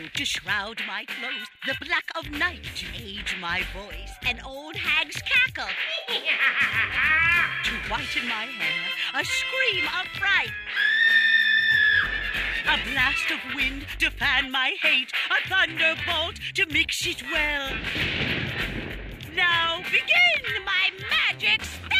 To shroud my clothes, the black of night. To age my voice, an old hag's cackle. To whiten my hair, a scream of fright. A blast of wind to fan my hate, a thunderbolt to mix it well. Now begin my magic spell!